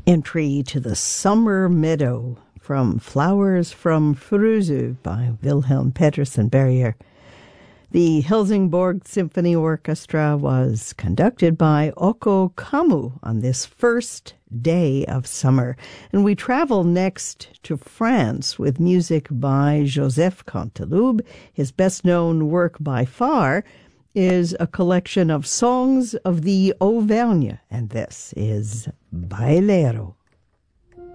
Entry to the Summer Meadow from Flowers from Frösö by Wilhelm Petersen Berger. The Helsingborg Symphony Orchestra was conducted by Ocko Kammu on this first day of summer. And we travel next to France with music by Joseph Canteloube. His best-known work by far is a collection of songs of the Auvergne, and this is Bailero.